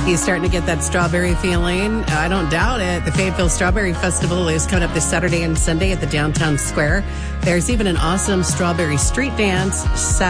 You starting to get that strawberry feeling? I don't doubt it. The Fayetteville Strawberry Festival is coming up this Saturday and Sunday at the downtown square. There's even an awesome strawberry street dance